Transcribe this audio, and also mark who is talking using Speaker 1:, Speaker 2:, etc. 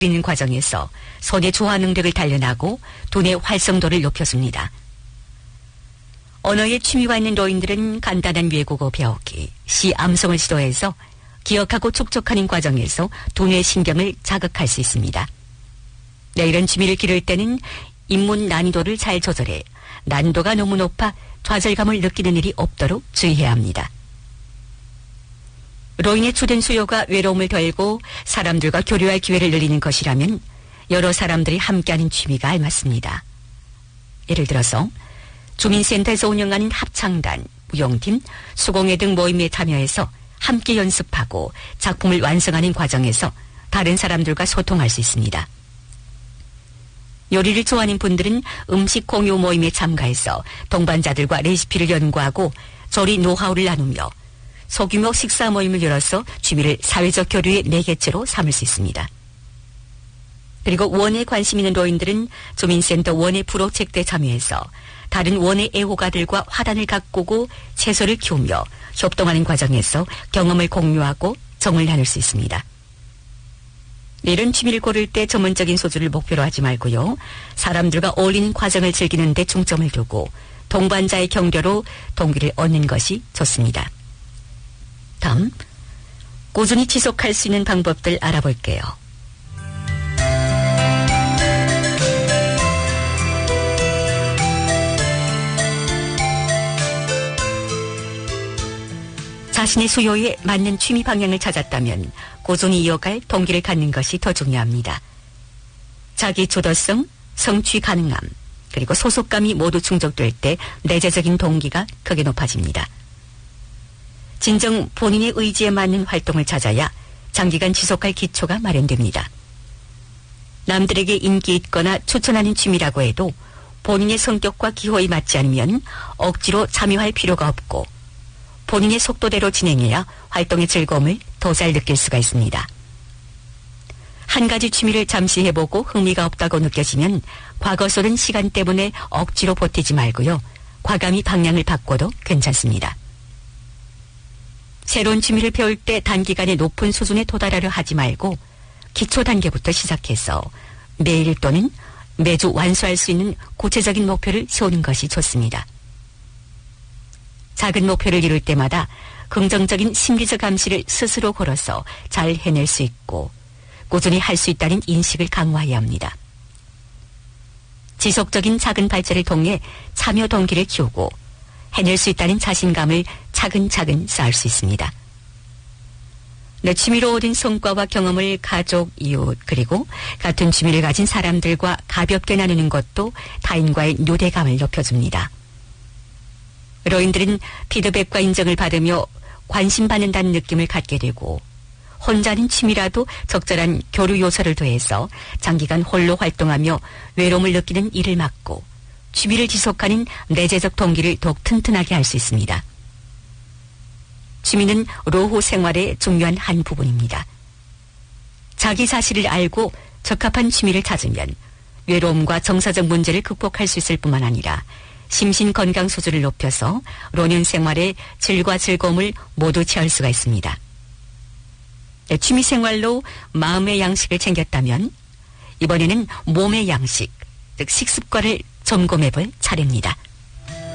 Speaker 1: 있는 과정에서 손의 조화 능력을 단련하고 두뇌 활성도를 높여줍니다. 언어에 취미가 있는 노인들은 간단한 외국어 배우기, 시 암송을 시도해서 기억하고 촉촉하는 과정에서 두뇌 신경을 자극할 수 있습니다. 이런 취미를 기를 때는 입문 난이도를 잘 조절해 난이도가 너무 높아 좌절감을 느끼는 일이 없도록 주의해야 합니다. 로인의 주된 수요가 외로움을 덜고 사람들과 교류할 기회를 늘리는 것이라면 여러 사람들이 함께하는 취미가 알맞습니다. 예를 들어서 주민센터에서 운영하는 합창단, 무용팀, 수공예 등 모임에 참여해서 함께 연습하고 작품을 완성하는 과정에서 다른 사람들과 소통할 수 있습니다. 요리를 좋아하는 분들은 음식 공유 모임에 참가해서 동반자들과 레시피를 연구하고 조리 노하우를 나누며 소규모 식사 모임을 열어서 취미를 사회적 교류의 매개체로 삼을 수 있습니다. 그리고 원에 관심 있는 노인들은 주민센터 원예 프로젝트에 참여해서 다른 원예 애호가들과 화단을 가꾸고 채소를 키우며 협동하는 과정에서 경험을 공유하고 정을 나눌 수 있습니다. 이런 취미를 고를 때 전문적인 소질을 목표로 하지 말고요. 사람들과 어울리는 과정을 즐기는 데 중점을 두고 동반자의 격려로 동기를 얻는 것이 좋습니다. 다음, 꾸준히 지속할 수 있는 방법들 알아볼게요. 자신의 수요에 맞는 취미 방향을 찾았다면 꾸준히 이어갈 동기를 갖는 것이 더 중요합니다. 자기 주도성, 성취 가능함, 그리고 소속감이 모두 충족될 때 내재적인 동기가 크게 높아집니다. 진정 본인의 의지에 맞는 활동을 찾아야 장기간 지속할 기초가 마련됩니다. 남들에게 인기 있거나 추천하는 취미라고 해도 본인의 성격과 기호에 맞지 않으면 억지로 참여할 필요가 없고 본인의 속도대로 진행해야 활동의 즐거움을 더 잘 느낄 수가 있습니다. 한 가지 취미를 잠시 해보고 흥미가 없다고 느껴지면 과거 쏘는 시간 때문에 억지로 버티지 말고요. 과감히 방향을 바꿔도 괜찮습니다. 새로운 취미를 배울 때 단기간에 높은 수준에 도달하려 하지 말고 기초 단계부터 시작해서 매일 또는 매주 완수할 수 있는 구체적인 목표를 세우는 것이 좋습니다. 작은 목표를 이룰 때마다 긍정적인 심리적 암시를 스스로 걸어서 잘 해낼 수 있고 꾸준히 할 수 있다는 인식을 강화해야 합니다. 지속적인 작은 발전을 통해 참여 동기를 키우고 해낼 수 있다는 자신감을 차근차근 쌓을 수 있습니다. 취미로 얻은 성과와 경험을 가족, 이웃, 그리고 같은 취미를 가진 사람들과 가볍게 나누는 것도 타인과의 유대감을 높여줍니다. 로인들은 피드백과 인정을 받으며 관심받는다는 느낌을 갖게 되고 혼자는 취미라도 적절한 교류 요소를 더해서 장기간 홀로 활동하며 외로움을 느끼는 일을 막고 취미를 지속하는 내재적 동기를 더욱 튼튼하게 할 수 있습니다. 취미는 노후 생활의 중요한 한 부분입니다. 자기 사실을 알고 적합한 취미를 찾으면 외로움과 정서적 문제를 극복할 수 있을 뿐만 아니라 심신 건강 수준을 높여서 노년 생활의 질과 즐거움을 모두 채울 수가 있습니다. 취미 생활로 마음의 양식을 챙겼다면 이번에는 몸의 양식, 즉 식습관을 점검해 볼 차례입니다.